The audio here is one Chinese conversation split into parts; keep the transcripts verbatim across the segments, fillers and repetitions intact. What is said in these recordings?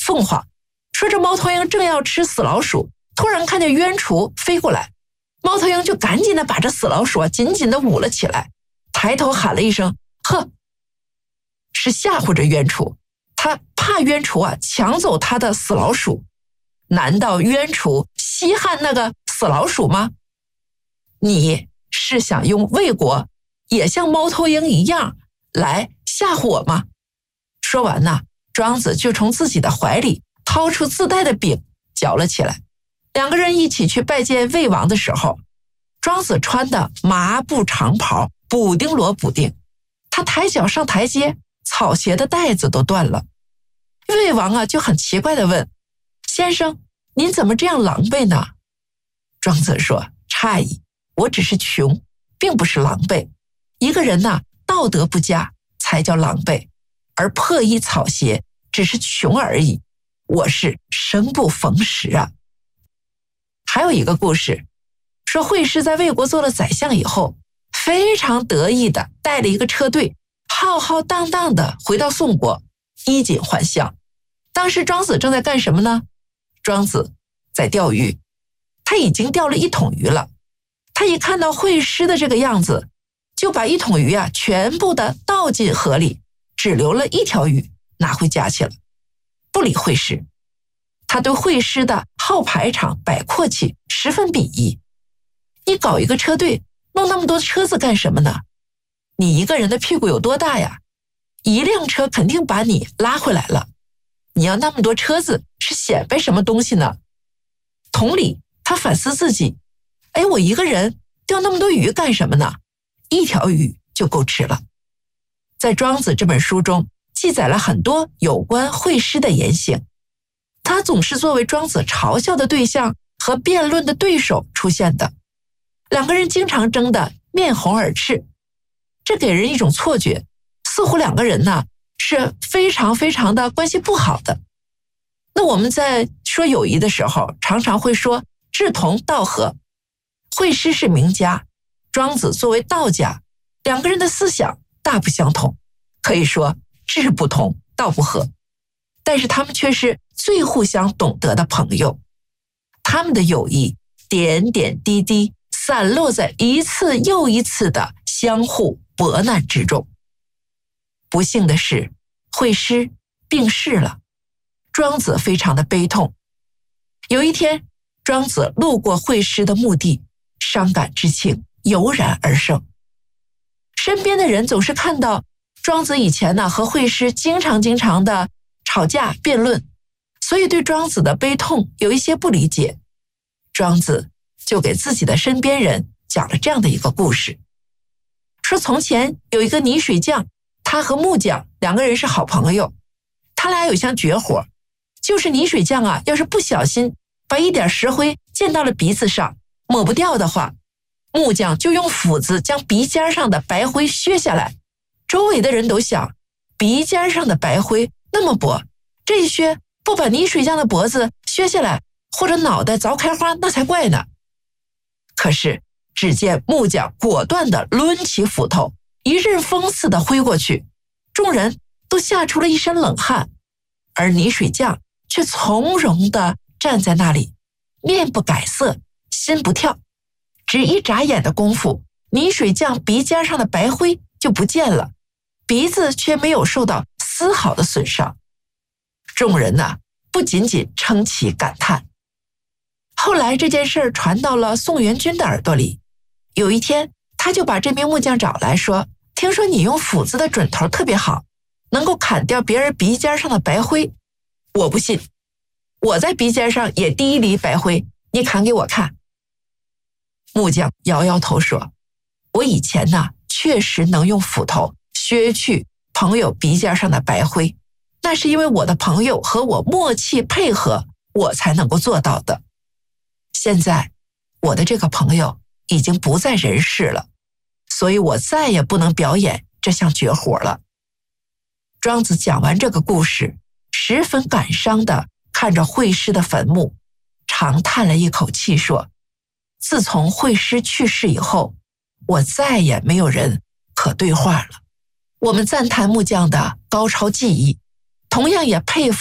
凤凰，说这猫头鹰正要吃死老鼠，突然看见鸢雏飞过来，猫头鹰就赶紧的把这死老鼠啊紧紧的捂了起来，抬头喊了一声呵，是吓唬着鸢雏，他怕鸢雏啊抢走他的死老鼠。难道鸢雏稀罕那个死老鼠吗？你是想用魏国也像猫头鹰一样来吓唬我吗？说完呢，庄子就从自己的怀里掏出自带的饼嚼了起来。两个人一起去拜见魏王的时候，庄子穿的麻布长袍，补丁罗补丁，他抬脚上台阶，草鞋的带子都断了。魏王啊就很奇怪地问，先生，您怎么这样狼狈呢？庄子说，诧异，我只是穷，并不是狼狈。一个人呢，道德不佳才叫狼狈，而破衣草鞋只是穷而已，我是生不逢时啊。还有一个故事，说惠施在魏国做了宰相以后，非常得意的带了一个车队，浩浩荡荡的回到宋国，衣锦还乡。当时庄子正在干什么呢？庄子在钓鱼，他已经钓了一桶鱼了。他一看到惠施的这个样子，就把一桶鱼啊全部的倒进河里，只留了一条鱼拿回家去了，不理惠施。他对惠施的好排场摆阔气十分鄙夷。你搞一个车队，弄那么多车子干什么呢？你一个人的屁股有多大呀？一辆车肯定把你拉回来了，你要那么多车子是显摆什么东西呢？同理，他反思自己，哎，我一个人钓那么多鱼干什么呢？一条鱼就够吃了。在庄子这本书中记载了很多有关惠施的言行，他总是作为庄子嘲笑的对象和辩论的对手出现的，两个人经常争得面红耳赤，这给人一种错觉，似乎两个人呢是非常非常的关系不好的。那我们在说友谊的时候，常常会说志同道合。惠施是名家，庄子作为道家，两个人的思想大不相同，可以说志不同道不合，但是他们却是最互相懂得的朋友。他们的友谊点点滴滴散落在一次又一次的相互博难之中。不幸的是，惠施病逝了，庄子非常的悲痛。有一天，庄子路过惠施的墓地，伤感之情油然而生。身边的人总是看到庄子以前呢和惠施经常经常的吵架辩论，所以对庄子的悲痛有一些不理解。庄子就给自己的身边人讲了这样的一个故事，说从前有一个泥水匠，他和木匠两个人是好朋友，他俩有项绝活，就是泥水匠啊，要是不小心把一点石灰溅到了鼻子上，抹不掉的话，木匠就用斧子将鼻尖上的白灰削下来。周围的人都想，鼻尖上的白灰那么薄，这一削不把泥水匠的脖子削下来，或者脑袋凿开花，那才怪呢。可是只见木匠果断地抡起斧头，一阵风似的挥过去，众人都吓出了一身冷汗，而泥水匠却从容地站在那里，面不改色，心不跳。只一眨眼的功夫，泥水匠鼻尖上的白灰就不见了，鼻子却没有受到丝毫的损伤。众人呢、啊，不仅仅称奇感叹。后来这件事传到了宋元君的耳朵里，有一天他就把这名木匠找来说，听说你用斧子的准头特别好，能够砍掉别人鼻尖上的白灰。我不信，我在鼻尖上也滴一粒白灰，你砍给我看。木匠摇摇头说，我以前呢确实能用斧头削去朋友鼻尖上的白灰，那是因为我的朋友和我默契配合，我才能够做到的。现在我的这个朋友已经不在人世了，所以我再也不能表演这项绝活了。庄子讲完这个故事，十分感伤地看着惠施的坟墓，长叹了一口气说，自从惠施去世以后，我再也没有人可对话了。我们赞叹木匠的高超技艺，同样也佩服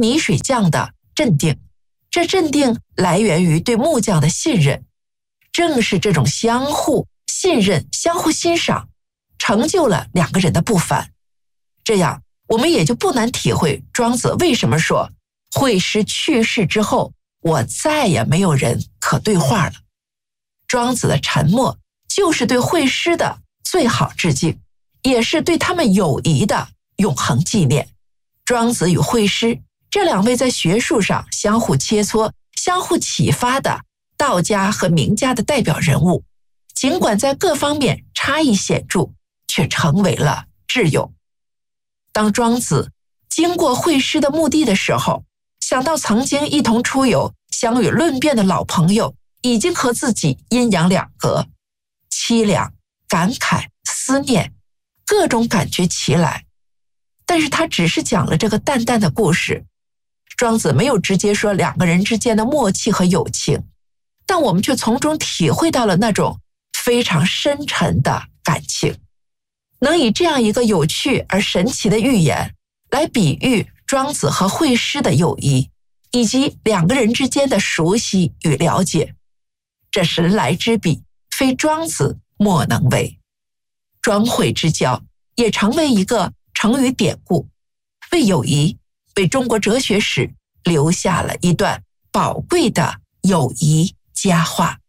泥水匠的镇定，这镇定来源于对木匠的信任。正是这种相互信任、相互欣赏，成就了两个人的不凡。这样，我们也就不难体会庄子为什么说惠施去世之后，我再也没有人可对话了。庄子的沉默就是对惠施的最好致敬，也是对他们友谊的永恒纪念。庄子与惠施这两位在学术上相互切磋、相互启发的道家和名家的代表人物，尽管在各方面差异显著，却成为了挚友。当庄子经过惠施的墓地的时候，想到曾经一同出游、相与论辩的老朋友已经和自己阴阳两隔，凄凉、感慨、思念，各种感觉齐来。但是他只是讲了这个淡淡的故事，庄子没有直接说两个人之间的默契和友情，但我们却从中体会到了那种非常深沉的感情。能以这样一个有趣而神奇的寓言来比喻庄子和惠施的友谊，以及两个人之间的熟悉与了解，这神来之笔，非庄子莫能为。庄惠之交也成为一个成语典故，为友谊，为中国哲学史留下了一段宝贵的友谊佳话。